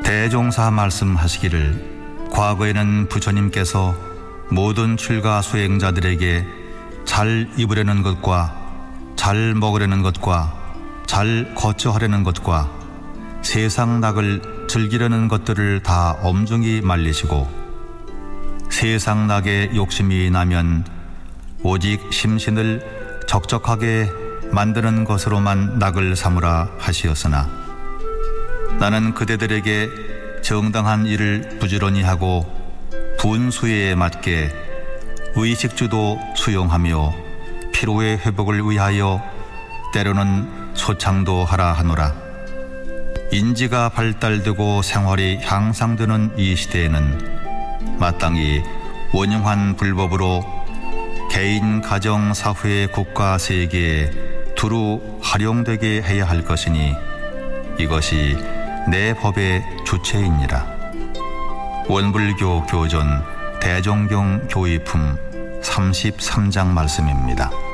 대종사 말씀하시기를 과거에는 부처님께서 모든 출가 수행자들에게 잘 입으려는 것과 잘 먹으려는 것과 잘 거처하려는 것과 세상 낙을 즐기려는 것들을 다 엄중히 말리시고 세상 낙에 욕심이 나면 오직 심신을 적적하게 만드는 것으로만 낙을 삼으라 하시었으나 나는 그대들에게 정당한 일을 부지런히 하고 분수에 맞게 의식주도 수용하며 피로의 회복을 위하여 때로는 소창도 하라 하노라. 인지가 발달되고 생활이 향상되는 이 시대에는 마땅히 원흉한 불법으로 개인, 가정, 사회, 국가, 세계에 두루 활용되게 해야 할 것이니 이것이 내 법의 주체이니라. 원불교 교전 대종경 교의품 33장 말씀입니다.